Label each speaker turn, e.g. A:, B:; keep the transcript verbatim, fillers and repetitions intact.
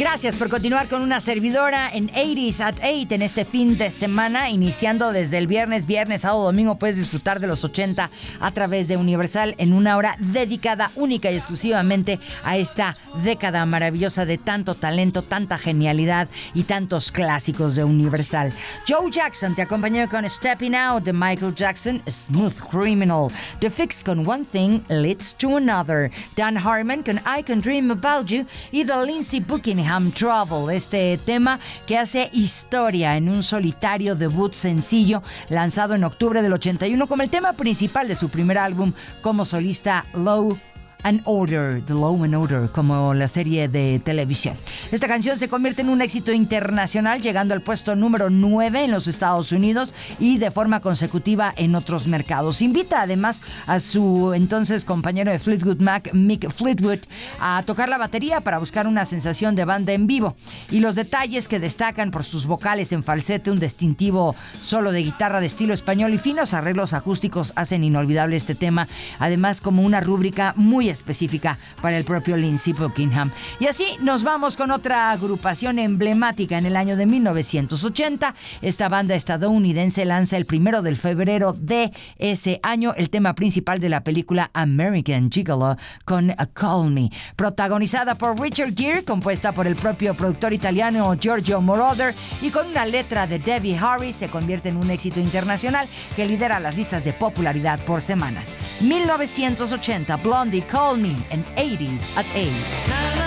A: Gracias por continuar con una servidora en eighties at eight en este fin de semana, iniciando desde el viernes, viernes, sábado, domingo. Puedes disfrutar de los ochenta a través de Universal en una hora dedicada única y exclusivamente a esta década maravillosa de tanto talento, tanta genialidad y tantos clásicos de Universal. Joe Jackson te acompañó con Stepping Out de Michael Jackson, Smooth Criminal, The Fix con One Thing Leads to Another, Dan Harmon con I Can Dream About You y The Lindsey Buckingham Trouble, este tema que hace historia en un solitario debut sencillo lanzado en octubre del ochenta y uno como el tema principal de su primer álbum como solista, Law and Order, The Law and Order, como la serie de televisión. Esta canción se convierte en un éxito internacional, llegando al puesto número nueve en los Estados Unidos y de forma consecutiva en otros mercados. Invita además a su entonces compañero de Fleetwood Mac, Mick Fleetwood, a tocar la batería para buscar una sensación de banda en vivo. Y los detalles que destacan por sus vocales en falsete, un distintivo solo de guitarra de estilo español y finos arreglos acústicos hacen inolvidable este tema, además como una rúbrica muy específica para el propio Lindsey Buckingham. Y así nos vamos con otra agrupación emblemática. En el año de mil novecientos ochenta, esta banda estadounidense lanza el primero de febrero de ese año el tema principal de la película American Gigolo con Call Me, protagonizada por Richard Gere, compuesta por el propio productor italiano Giorgio Moroder y con una letra de Debbie Harry. Se convierte en un éxito internacional que lidera las listas de popularidad por semanas. mil novecientos ochenta, Blondie, Call Me en eighties at eight.